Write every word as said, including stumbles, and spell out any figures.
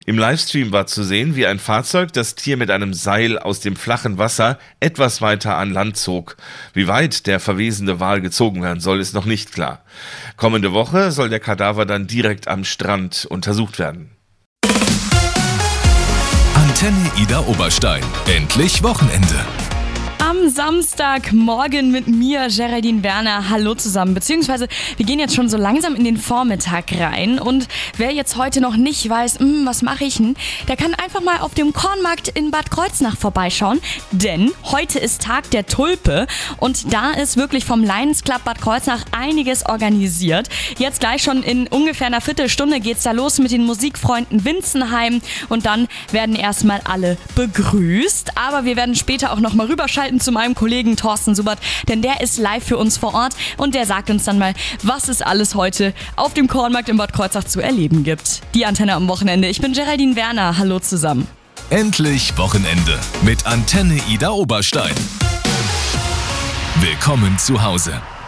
Im Livestream war zu sehen, wie ein Fahrzeug das Tier mit einem Seil aus dem flachen Wasser etwas weiter an Land zog. Wie weit der verwesende Wal gezogen werden soll, ist noch nicht klar. Kommende Woche soll der Kadaver dann direkt am Strand untersucht werden. Antenne Ida Oberstein. Endlich Wochenende. Am Samstagmorgen mit mir, Geraldine Werner. Hallo zusammen. Beziehungsweise wir gehen jetzt schon so langsam in den Vormittag rein. Und wer jetzt heute noch nicht weiß, hm, was mache ich denn, der kann einfach mal auf dem Kornmarkt in Bad Kreuznach vorbeischauen. Denn heute ist Tag der Tulpe. Und da ist wirklich vom Lions Club Bad Kreuznach einiges organisiert. Jetzt gleich schon in ungefähr einer Viertelstunde geht's da los mit den Musikfreunden Winzenheim. Und dann werden erstmal alle begrüßt. Aber wir werden später auch noch mal rüberschalten zu meinem Kollegen Thorsten Subert, denn der ist live für uns vor Ort und der sagt uns dann mal, was es alles heute auf dem Kornmarkt in Bad Kreuznach zu erleben gibt. Die Antenne am Wochenende. Ich bin Geraldine Werner. Hallo zusammen. Endlich Wochenende mit Antenne Ida Oberstein. Willkommen zu Hause.